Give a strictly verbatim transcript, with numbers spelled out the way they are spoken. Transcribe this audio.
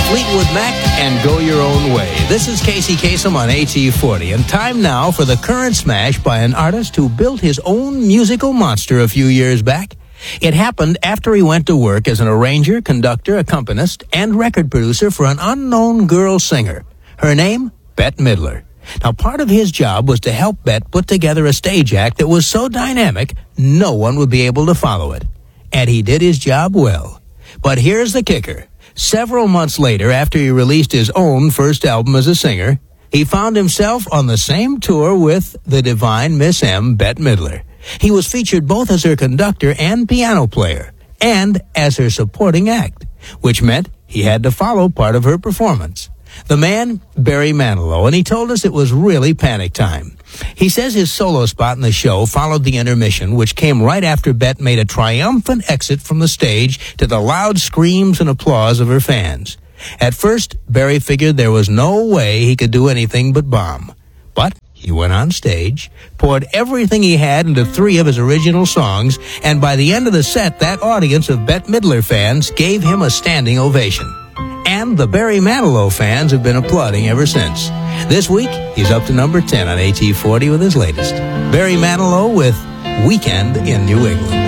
Fleetwood Mac and Go Your Own Way. This is Casey Kasem on A T forty, and time now for the current smash by an artist who built his own musical monster a few years back. It happened after he went to work as an arranger, conductor, accompanist, and record producer for an unknown girl singer. Her name, Bette Midler. Now, part of his job was to help Bette put together a stage act that was so dynamic, no one would be able to follow it. And he did his job well. But here's the kicker. Several months later, after he released his own first album as a singer, he found himself on the same tour with the divine Miss M, Bette Midler. He was featured both as her conductor and piano player, and as her supporting act, which meant he had to follow part of her performance. The man, Barry Manilow, and he told us it was really panic time. He says his solo spot in the show followed the intermission, which came right after Bette made a triumphant exit from the stage to the loud screams and applause of her fans. At first, Barry figured there was no way he could do anything but bomb. But he went on stage, poured everything he had into three of his original songs, and by the end of the set, that audience of Bette Midler fans gave him a standing ovation. And the Barry Manilow fans have been applauding ever since. This week, he's up to number ten on A T forty with his latest. Barry Manilow with Weekend in New England.